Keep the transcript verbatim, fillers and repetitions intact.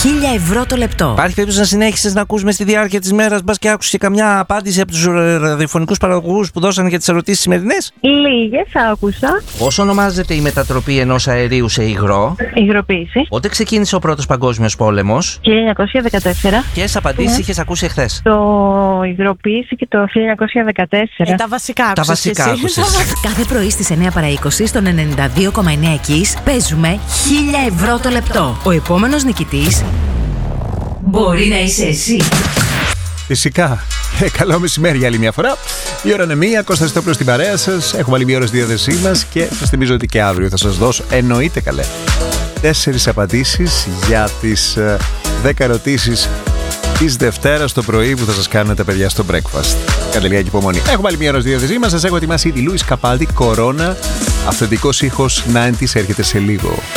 χίλια ευρώ το λεπτό. Υπάρχει περίπτωση να συνέχισες να ακούς μες στη διάρκεια της μέρας, μπας και άκουσες καμιά απάντηση από τους ραδιοφωνικούς παραγωγούς που δώσανε για τις ερωτήσεις σημερινές? Λίγες άκουσα. Πώς ονομάζεται η μετατροπή ενός αερίου σε υγρό? Υγροποίηση. Πότε ξεκίνησε ο Πρώτος Παγκόσμιος Πόλεμος? χίλια εννιακόσια δεκατέσσερα. Ποιες απαντήσεις είχες ακούσει εχθές? Το υγροποίηση και το χίλια εννιακόσια δεκατέσσερα. Ε, τα βασικά άκουσες. Τα βασικά άκουσες. Κάθε πρωί στις εννιά παρά είκοσι στον ενενήντα δύο κόμμα εννέα Kiss παίζουμε χίλια ευρώ το λεπτό. Ο επόμενος νικητής μπορεί να είσαι εσύ. Φυσικά. Ε, καλό μεσημέρι για άλλη μια φορά. Η ώρα είναι μία. Κώστας Στόπλος στην παρέα σας. Έχουμε άλλη μια ώρα στη διάθεσή μας και σας θυμίζω ότι και αύριο θα σας δώσω, εννοείται καλέ, τέσσερις απαντήσεις για τις ε, δέκα ερωτήσεις της Δευτέρας το πρωί που θα σας κάνουν τα παιδιά στο breakfast. Κάντε λίγα υπομονή. Έχουμε άλλη μια ώρα στη διάθεσή μας. Σας έχω ετοιμάσει ήδη Λούις Καπάλντι, Κορώνα. Αυθεντικός ήχος ενενήντα έρχεται σε λίγο.